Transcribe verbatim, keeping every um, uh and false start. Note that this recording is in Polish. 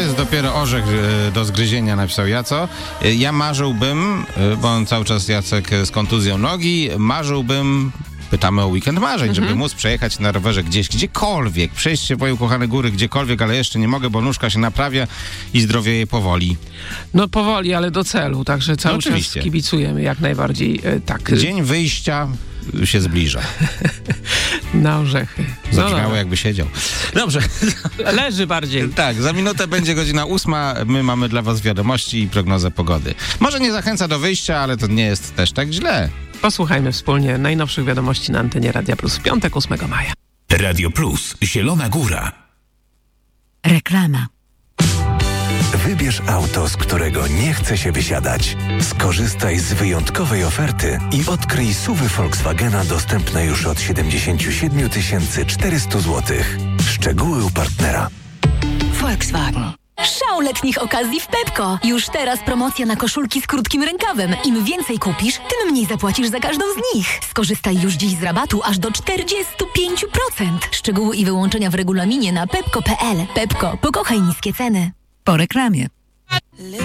jest dopiero orzech e, do zgryzienia, napisał Jaco. E, ja marzyłbym, e, bo on cały czas Jacek z kontuzją nogi, marzyłbym, pytamy o weekend marzeń, mhm. żeby móc przejechać na rowerze gdzieś, gdziekolwiek, przejść się po ukochane góry, gdziekolwiek, ale jeszcze nie mogę, bo nóżka się naprawia i zdrowieje powoli. No powoli, ale do celu, także cały no, czas kibicujemy jak najbardziej. E, tak. Dzień wyjścia się zbliża. Na orzechy. Zabrzmiało, no, jakby siedział. Dobrze. Leży bardziej. Tak, za minutę będzie godzina ósma. My mamy dla was wiadomości i prognozę pogody. Może nie zachęca do wyjścia, ale to nie jest też tak źle. Posłuchajmy wspólnie najnowszych wiadomości na antenie Radia Plus w piątek, ósmego maja. Radio Plus, Zielona Góra. Reklama. Wybierz auto, z którego nie chce się wysiadać. Skorzystaj z wyjątkowej oferty i odkryj S U V-y Volkswagena dostępne już od siedemdziesiąt siedem tysięcy czterysta złotych. Szczegóły u partnera. Volkswagen. Szał letnich okazji w Pepco. Już teraz promocja na koszulki z krótkim rękawem. Im więcej kupisz, tym mniej zapłacisz za każdą z nich. Skorzystaj już dziś z rabatu aż do czterdzieści pięć procent. Szczegóły i wyłączenia w regulaminie na pepco kropka p l. Pepco. Pokochaj niskie ceny. Po reklamie.